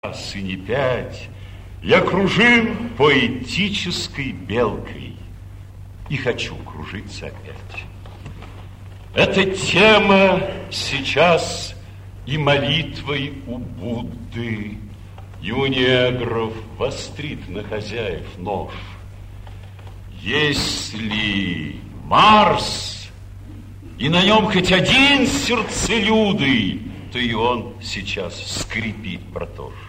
раз и не пять я кружил поэтической белкой и хочу кружиться опять. Эта тема сейчас и молитвой у Будды, и у негров вострит на хозяев нож. Если Марс, и на нем хоть один сердцелюдый, то и он сейчас скрипит про то же.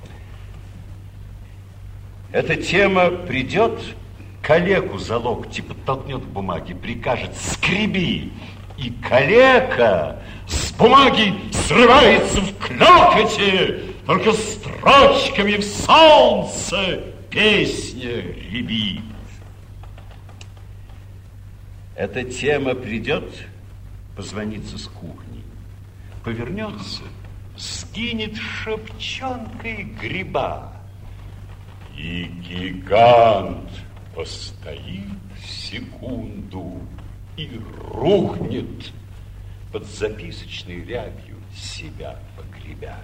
Эта тема придет, калеку за локти подтолкнет к бумаге, прикажет «скреби», и калека с бумаги срывается в клёкоте, только строчками в солнце песня рябит. Эта тема придет, позвонится с кухни, повернется, скинет шапчонкой гриба, и гигант постоит секунду и рухнет под записочной рябью, себя погребя.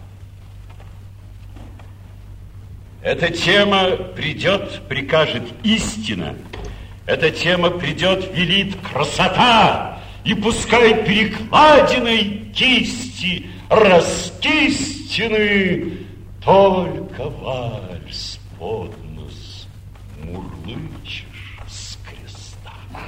Эта тема придет, прикажет истина. Эта тема придет, велит красота. И пускай перекладиной кисти раскистины только вальс под нос мурлычешь с креста.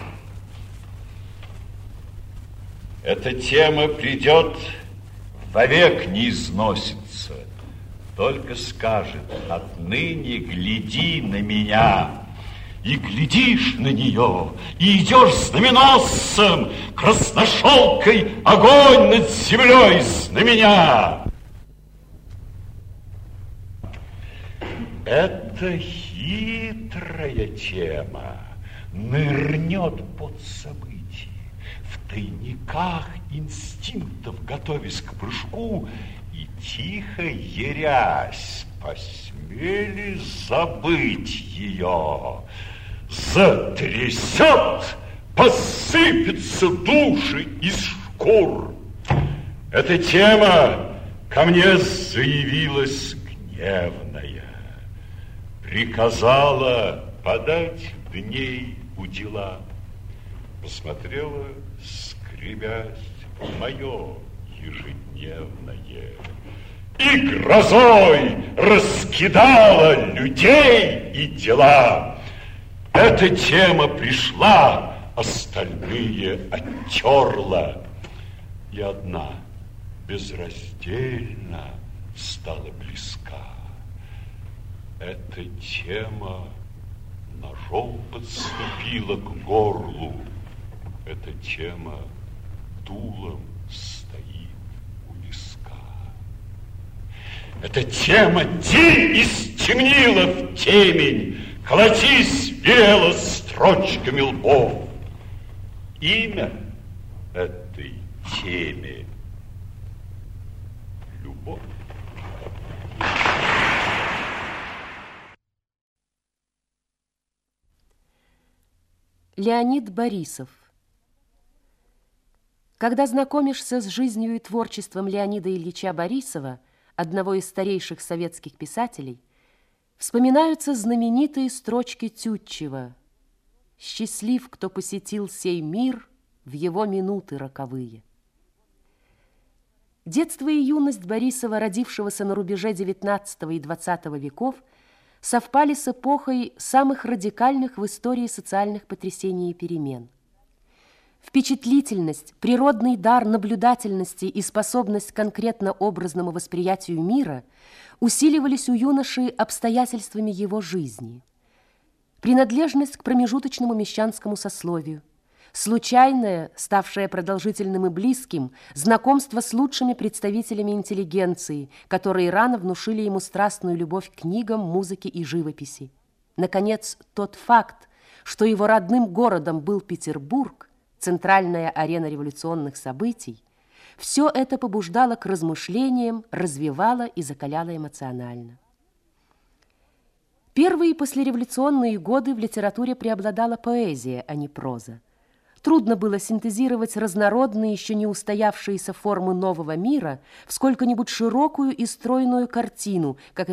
Эта тема придет, вовек не износится, только скажет: отныне гляди на меня. И глядишь на нее, и идешь знаменосцем, красношелкой огонь над землей знаменя. Это хитрая тема, нырнет под событие, в тайниках инстинктов готовясь к прыжку, и тихо ерясь посмели забыть ее. Затрясет, посыпятся души из шкур. Эта тема ко мне заявилась гневная, приказала подать дней удила. Посмотрела, скребясь, в мое ежедневное, и грозой раскидала людей и дела. Эта тема пришла, остальные оттерла, и одна безраздельно стала близка. Эта тема ножом подступила к горлу, эта тема дулом стоит у виска. Эта тема день истемнила в темень, колотись велела строчками лбов. Имя этой теме — любовь. Леонид Борисов. Когда знакомишься с жизнью и творчеством Леонида Ильича Борисова, одного из старейших советских писателей, вспоминаются знаменитые строчки Тютчева: «Счастлив, кто посетил сей мир в его минуты роковые». Детство и юность Борисова, родившегося на рубеже XIX и XX веков, совпали с эпохой самых радикальных в истории социальных потрясений и перемен. Впечатлительность, природный дар наблюдательности и способность к конкретно-образному восприятию мира усиливались у юноши обстоятельствами его жизни. Принадлежность к промежуточному мещанскому сословию, случайное, ставшее продолжительным и близким, знакомство с лучшими представителями интеллигенции, которые рано внушили ему страстную любовь к книгам, музыке и живописи. Наконец, тот факт, что его родным городом был Петербург, центральная арена революционных событий, все это побуждало к размышлениям, развивало и закаляло эмоционально. Первые послереволюционные годы в литературе преобладала поэзия, а не проза. Трудно было синтезировать разнородные, еще не устоявшиеся формы нового мира в сколько-нибудь широкую и стройную картину, как